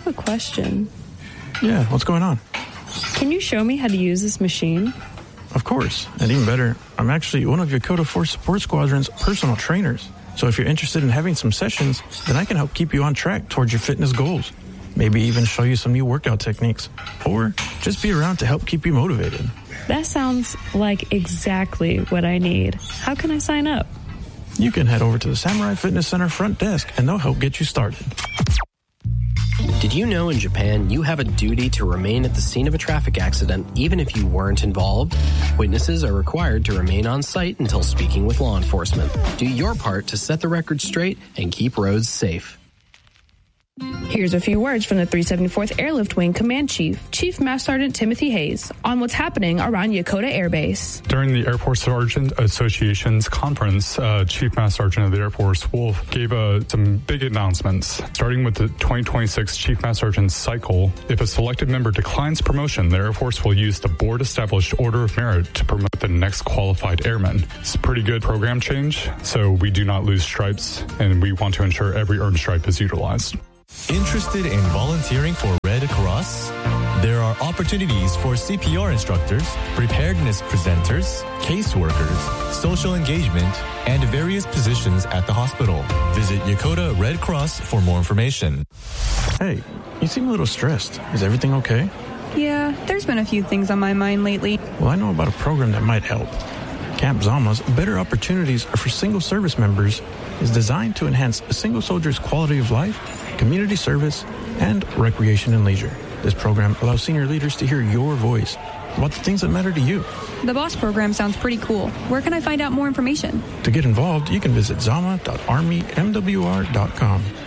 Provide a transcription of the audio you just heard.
have a question. Yeah, what's going on? Can you show me how to use this machine? Of course, and even better, I'm actually one of Yokota Force Support Squadron's personal trainers. So if you're interested in having some sessions, then I can help keep you on track towards your fitness goals. Maybe even show you some new workout techniques. Or just be around to help keep you motivated. That sounds like exactly what I need. How can I sign up? You can head over to the Samurai Fitness Center front desk and they'll help get you started. Did you know in Japan you have a duty to remain at the scene of a traffic accident even if you weren't involved? Witnesses are required to remain on site until speaking with law enforcement. Do your part to set the record straight and keep roads safe. Here's a few words from the 374th Airlift Wing Command Chief, Chief Master Sergeant Timothy Hayes, on what's happening around Yokota Air Base. During the Air Force Sergeant Association's conference, Chief Master Sergeant of the Air Force, Wolf, gave some big announcements. Starting with the 2026 Chief Master Sergeant cycle, if a selected member declines promotion, the Air Force will use the board-established Order of Merit to promote the next qualified airman. It's a pretty good program change, so we do not lose stripes, and we want to ensure every earned stripe is utilized. Interested in volunteering for Red Cross? There are opportunities for CPR instructors, preparedness presenters, caseworkers, social engagement, and various positions at the hospital. Visit Yokota Red Cross for more information. Hey, you seem a little stressed. Is everything okay? Yeah, there's been a few things on my mind lately. Well, I know about a program that might help. Camp Zama's Better Opportunities for Single Service Members is designed to enhance a single soldier's quality of life, community service, and recreation and leisure. This program allows senior leaders to hear your voice about the things that matter to you. The BOSS program sounds pretty cool. Where can I find out more information? To get involved, you can visit zama.armymwr.com.